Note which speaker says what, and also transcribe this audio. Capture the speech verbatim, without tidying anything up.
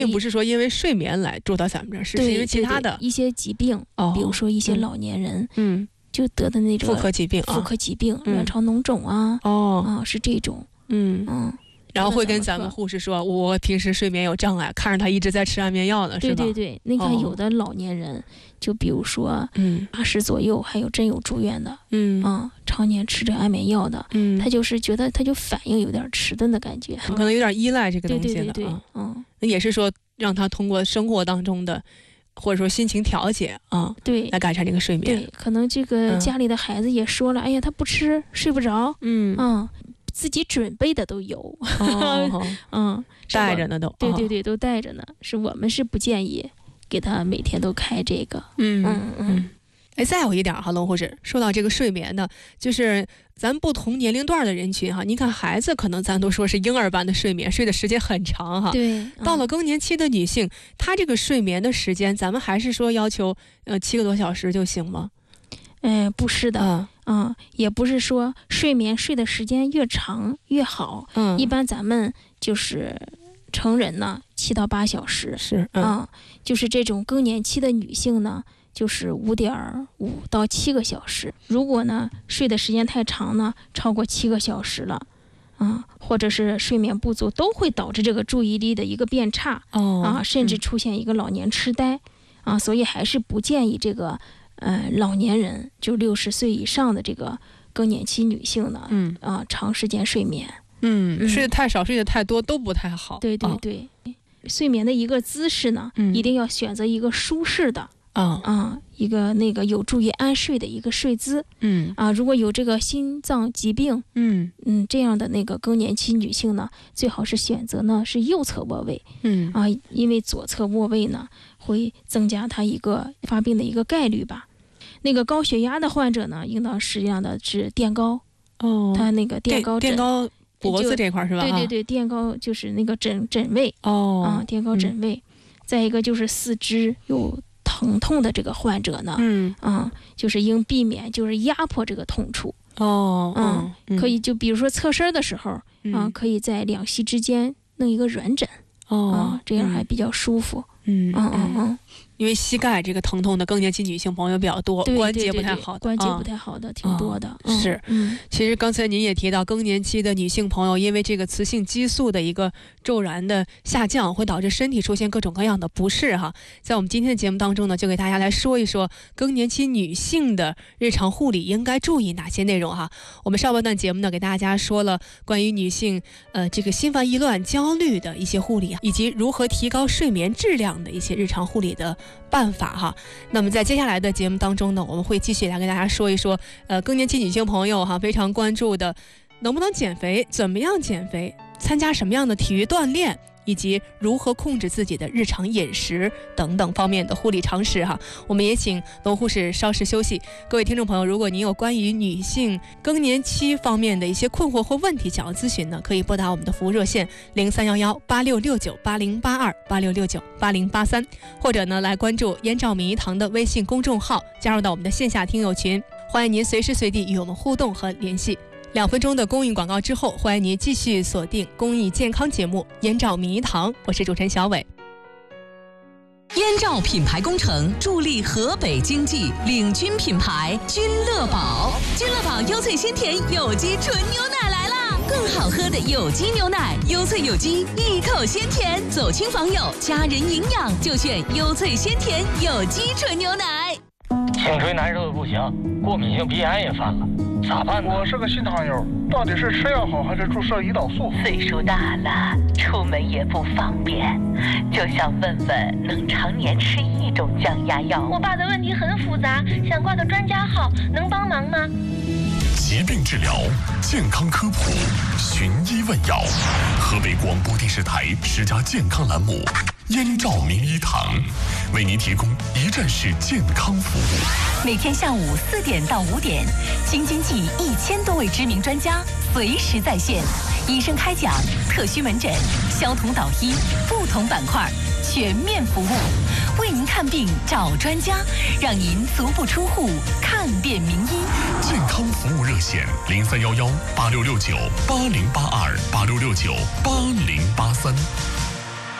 Speaker 1: 并不是说因为睡眠来住到咱们这儿，是因为其他的
Speaker 2: 对对对一些疾病、哦、比如说一些老年人，
Speaker 1: 嗯，
Speaker 2: 就得的那种
Speaker 1: 妇科疾病啊，
Speaker 2: 妇科疾病、卵巢脓肿啊，
Speaker 1: 哦、
Speaker 2: 啊是这种，
Speaker 1: 嗯
Speaker 2: 嗯。
Speaker 1: 然后会跟咱们护士说，我平时睡眠有障碍，看着他一直在吃安眠药呢，是吧？
Speaker 2: 对对对，那看有的老年人，哦、就比如说，嗯，八十左右，还有真有住院的，嗯啊，常年吃着安眠药的，嗯，他就是觉得他就反应有点迟钝的感觉，
Speaker 1: 可能有点依赖这个东西了，
Speaker 2: 对对对对，嗯，
Speaker 1: 那也是说让他通过生活当中的，或者说心情调节啊，
Speaker 2: 对，
Speaker 1: 来改善这个睡眠。
Speaker 2: 对，可能这个家里的孩子也说了，嗯、哎呀，他不吃睡不着，嗯嗯。自己准备的都有，
Speaker 1: 哦、
Speaker 2: 嗯，
Speaker 1: 带着呢都，
Speaker 2: 对对对，都带着呢。是我们是不建议给他每天都开这个，
Speaker 1: 嗯嗯嗯。哎，再有一点哈，龙护士说到这个睡眠呢，就是咱不同年龄段的人群哈，你看孩子可能咱都说是婴儿般的睡眠，睡的时间很长哈。
Speaker 2: 对。嗯、
Speaker 1: 到了更年期的女性，她这个睡眠的时间，咱们还是说要求呃七个多小时就行吗？
Speaker 2: 哎、呃，不是的。
Speaker 1: 嗯
Speaker 2: 嗯，也不是说睡眠睡的时间越长越好，嗯，一般咱们就是成人呢七到八小时
Speaker 1: 是，
Speaker 2: 嗯、啊，就是这种更年期的女性呢，就是五点五到七个小时。如果呢睡的时间太长呢，超过七个小时了，啊，或者是睡眠不足，都会导致这个注意力的一个变差，哦，啊，甚至出现一个老年痴呆，嗯、啊，所以还是不建议这个。呃，老年人就六十岁以上的这个更年期女性呢，嗯啊、呃，长时间睡眠，
Speaker 1: 嗯，嗯睡得太少、睡得太多都不太好。
Speaker 2: 对对对，哦、睡眠的一个姿势呢，嗯、一定要选择一个舒适的，啊、嗯、啊，一个那个有助于安睡的一个睡姿，嗯啊，如果有这个心脏疾病，嗯嗯这样的那个更年期女性呢，最好是选择呢是右侧卧位，嗯啊，因为左侧卧位呢会增加它一个发病的一个概率吧。那个高血压的患者呢，应当实际上的是垫高，哦，他那个垫高
Speaker 1: 垫高脖子这块是吧？
Speaker 2: 对对对，垫高就是那个枕枕位，哦，啊，垫高枕位。嗯、再一个就是四肢有疼痛的这个患者呢，嗯，啊，就是应避免就是压迫这个痛处，哦，嗯，嗯可以就比如说侧身的时候，嗯、啊，可以在两膝之间弄一个软枕，哦，啊，这样还比较舒服，嗯嗯嗯嗯。
Speaker 1: 因为膝盖这个疼痛的更年期女性朋友比较多，
Speaker 2: 对对对对
Speaker 1: 关节不太好的，
Speaker 2: 关节不太好的、啊、挺多的。
Speaker 1: 啊
Speaker 2: 嗯、
Speaker 1: 是，
Speaker 2: 嗯，
Speaker 1: 其实刚才您也提到，更年期的女性朋友因为这个雌性激素的一个骤然的下降，会导致身体出现各种各样的不适哈。在我们今天的节目当中呢，就给大家来说一说更年期女性的日常护理应该注意哪些内容哈。我们上半段节目呢，给大家说了关于女性呃这个心烦意乱、焦虑的一些护理，以及如何提高睡眠质量的一些日常护理的办法哈。那么在接下来的节目当中呢，我们会继续来跟大家说一说，呃，更年期女性朋友哈非常关注的，能不能减肥，怎么样减肥，参加什么样的体育锻炼，以及如何控制自己的日常饮食等等方面的护理常识哈。我们也请龙护士稍事休息。各位听众朋友，如果您有关于女性更年期方面的一些困惑或问题想要咨询呢，可以拨打我们的服务热线零三幺幺八六六九八零八二八六六九八零八三，或者呢来关注燕赵米一堂的微信公众号，加入到我们的线下听友群，欢迎您随时随地与我们互动和联系。两分钟的公益广告之后，欢迎您继续锁定公益健康节目燕赵米一堂，我是主持人小伟。
Speaker 3: 燕赵品牌工程助力河北经济，领军品牌君乐宝。君乐宝优萃鲜甜有机纯牛奶来啦！更好喝的有机牛奶，优萃有机，一口鲜甜。走亲访友，家人营养就选优萃鲜甜有机纯牛奶。
Speaker 4: 颈椎难受的不行，过敏性鼻炎也犯了，咋办呢？
Speaker 5: 我是个新糖友，到底是吃药好还是注射胰岛素？
Speaker 6: 岁数大了，出门也不方便，就想问问能常年吃一种降压药。
Speaker 7: 我爸的问题很复杂，想挂个专家号，能帮忙吗？
Speaker 8: 疾病治疗，健康科普，寻医问药。河北广播电视台十佳健康栏目燕赵名医堂，为您提供一站式健康服务。
Speaker 3: 每天下午四点到五点，京津冀一千多位知名专家随时在线，医生开讲，特需门诊，消同导医，不同板块全面服务，为您看病找专家，让您足不出户看遍名医。
Speaker 8: 健康服务热线零三幺幺八六六九八零八二八六六九八零八三。